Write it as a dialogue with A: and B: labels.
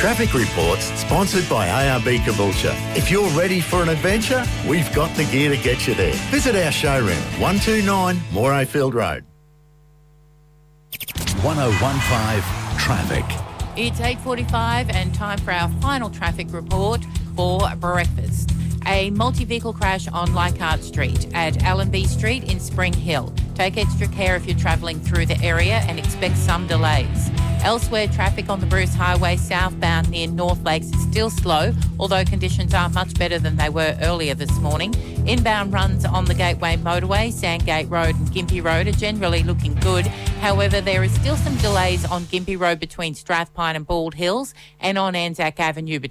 A: Traffic Reports, sponsored by ARB Caboolture. If you're ready for an adventure, we've got the gear to get you there. Visit our showroom, 129 Morayfield Road.
B: 1015 Traffic.
C: It's 8:45 and time for our final traffic report for breakfast. A multi-vehicle crash on Leichhardt Street at Allenby Street in Spring Hill. Take extra care if you're travelling through the area and expect some delays. Elsewhere, traffic on the Bruce Highway southbound near North Lakes is still slow, although conditions are much better than they were earlier this morning. Inbound runs on the Gateway Motorway, Sandgate Road and Gympie Road are generally looking good. However, there is still some delays on Gympie Road between Strathpine and Bald Hills and on Anzac Avenue